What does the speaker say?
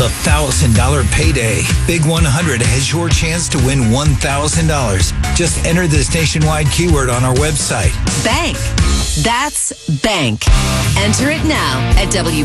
the $1,000 payday. Big 100 has your chance to win $1,000. Just enter this nationwide keyword on our website. Bank. That's bank. Enter it now at